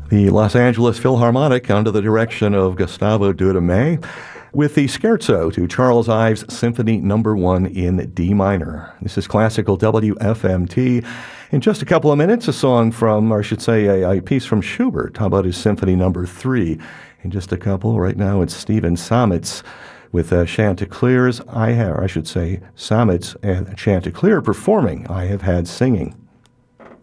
The Los Angeles Philharmonic under the direction of Gustavo Dudamel with the Scherzo to Charles Ives Symphony No. 1 in D minor. This is classical WFMT. In just a couple of minutes, a song from, or I should say a piece from Schubert. How about his Symphony No. 3? In just a couple, right now it's Stephen Sametz with Chanticleer's Sametz and Chanticleer performing I Have Had Singing.